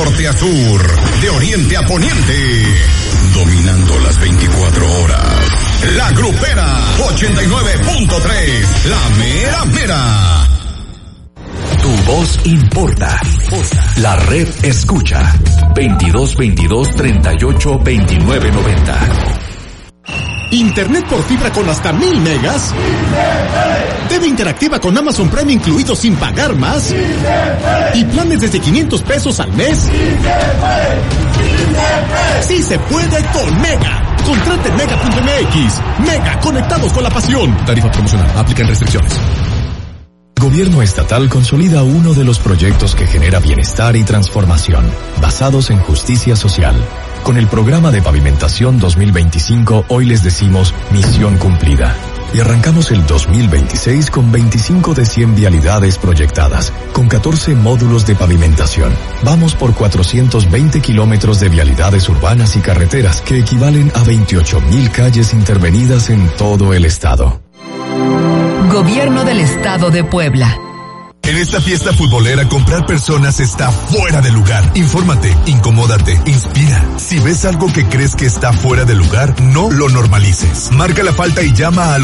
norte a sur, de oriente a poniente, dominando las 24 horas. La Grupera 89.3, la mera mera. Tu voz importa. La red escucha. 2222-382990. Internet por fibra con hasta 1000 megas. TV interactiva con Amazon Prime incluido sin pagar más. Y planes desde 500 pesos al mes. Sí se puede con Mega. Contrate en Mega.mx. Mega, conectados con la pasión. Tarifa promocional. Aplican restricciones. Gobierno estatal consolida uno de los proyectos que genera bienestar y transformación, basados en justicia social. Con el programa de pavimentación 2025, hoy les decimos misión cumplida. Y arrancamos el 2026 con 25 de 100 vialidades proyectadas, con 14 módulos de pavimentación. Vamos por 420 kilómetros de vialidades urbanas y carreteras, que equivalen a 28,000 calles intervenidas en todo el estado. Gobierno del Estado de Puebla. En esta fiesta futbolera, comprar personas está fuera de lugar. Infórmate, incomódate, inspira. Si ves algo que crees que está fuera de lugar, no lo normalices. Marca la falta y llama al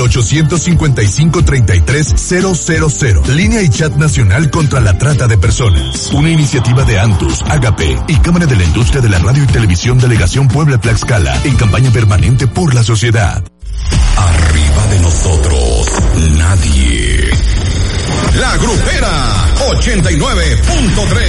855-33-000. Línea y chat nacional contra la trata de personas. Una iniciativa de Antus, Agape y Cámara de la Industria de la Radio y Televisión Delegación Puebla-Tlaxcala, en campaña permanente por la sociedad. Arriba de nosotros, nadie. La Grupera 89.3.